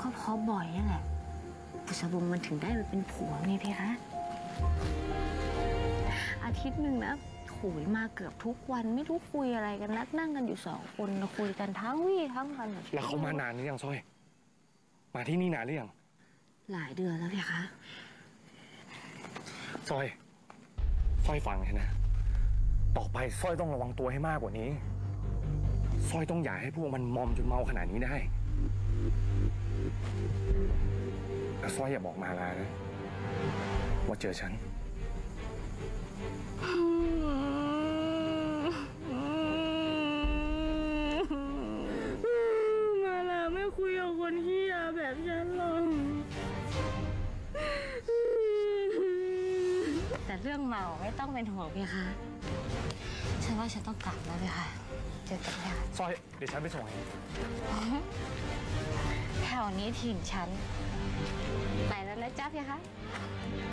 ก็เพราะบ่อยนั่นแหละบุษบงมันถึงได้ไปเป็นผัวไงเพคะอาทิตย์หนึ่งนะคุยมาเกือบทุกวันไม่รู้คุยอะไรกันนัดนั่งกันอยู่2 คนคุยกันทั้งวี่ทั้งวันแล้วเขามานานหรือยังสร้อยมาที่นี่นานหรือยังหลายเดือนแล้วเพคะสร้อยฟังนะต่อไปสร้อยต้องระวังตัวให้มากกว่านี้สร้อยต้องอย่าให้พวกมันมอมจนเมาขนาดนี้ได้แต่สร้อยอย่าบอกมาลานะว่าเจอฉันมาลาไม่คุยกับคนเฮียแบบฉันหรอกแต่เรื่องเมาไม่ต้องเป็นห่วงเพคะฉันว่าฉันต้องกลับแล้วเพคะเจอกันค่ะสร้อยเดี๋ยวฉันไปส่งเองแถวนี้ถิ่นฉันไปแล้วนะจ๊ะเพคะ